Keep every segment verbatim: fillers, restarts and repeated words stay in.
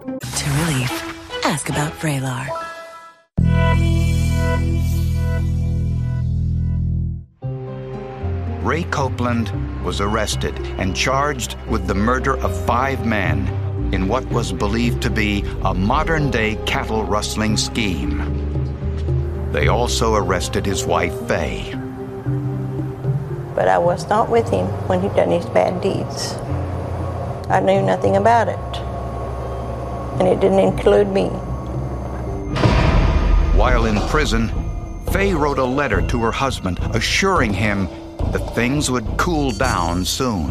To relief, ask about Vraylar. Ray Copeland was arrested and charged with the murder of five men in what was believed to be a modern-day cattle rustling scheme. They also arrested his wife, Fay. But I was not with him when he done his bad deeds. I knew nothing about it, and it didn't include me. While in prison, Fay wrote a letter to her husband assuring him that things would cool down soon.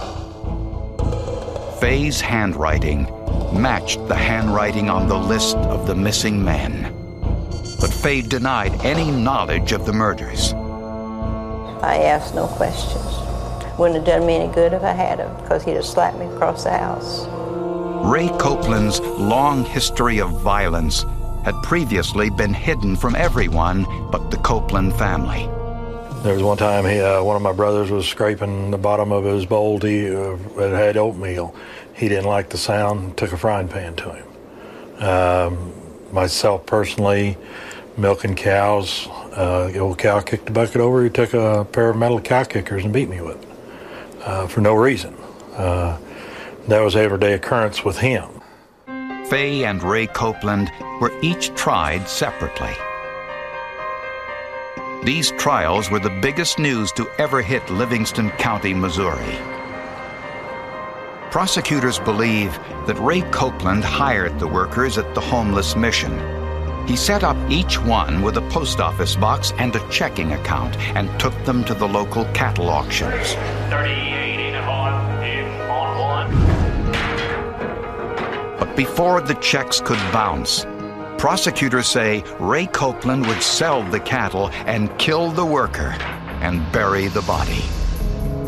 Fay's handwriting matched the handwriting on the list of the missing men. But Fay denied any knowledge of the murders. I asked no questions. Wouldn't have done me any good if I had him, because he'd have slapped me across the house. Ray Copeland's long history of violence had previously been hidden from everyone but the Copeland family. There was one time he, uh, one of my brothers was scraping the bottom of his bowl to, uh, it had oatmeal. He didn't like the sound, took a frying pan to him. Um, myself personally, milking cows, uh, the old cow kicked the bucket over, he took a pair of metal cow kickers and beat me with it uh, for no reason. Uh, that was everyday occurrence with him. Fay and Ray Copeland were each tried separately. These trials were the biggest news to ever hit Livingston County, Missouri. Prosecutors believe that Ray Copeland hired the workers at the homeless mission. He set up each one with a post office box and a checking account and took them to the local cattle auctions. thirty-eight and a half is on one. But before the checks could bounce, prosecutors say Ray Copeland would sell the cattle and kill the worker and bury the body.